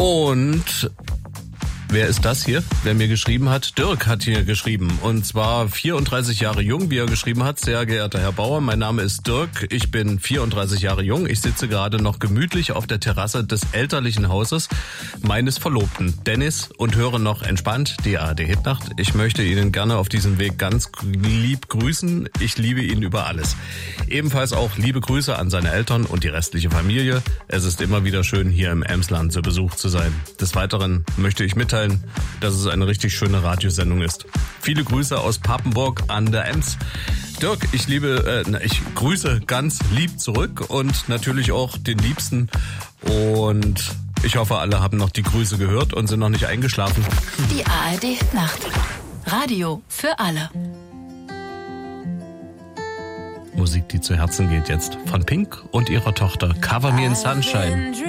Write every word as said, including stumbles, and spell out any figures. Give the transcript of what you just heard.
Und wer ist das hier, wer mir geschrieben hat? Dirk hat hier geschrieben. Und zwar vierunddreißig Jahre jung, wie er geschrieben hat. Sehr geehrter Herr Bauer, mein Name ist Dirk. Ich bin vierunddreißig Jahre jung. Ich sitze gerade noch gemütlich auf der Terrasse des elterlichen Hauses meines Verlobten Dennis und höre noch entspannt die A R D Hitnacht. Ich möchte Ihnen gerne auf diesem Weg ganz lieb grüßen. Ich liebe ihn über alles. Ebenfalls auch liebe Grüße an seine Eltern und die restliche Familie. Es ist immer wieder schön, hier im Emsland zu Besuch zu sein. Des Weiteren möchte ich mitteilen, dass es eine richtig schöne Radiosendung ist. Viele Grüße aus Papenburg an der Ems. Dirk, ich liebe, äh, ich grüße ganz lieb zurück und natürlich auch den Liebsten. Und ich hoffe, alle haben noch die Grüße gehört und sind noch nicht eingeschlafen. Die A R D Nacht. Radio für alle. Musik, die zu Herzen geht jetzt. Von Pink und ihrer Tochter Cover Me in Sunshine.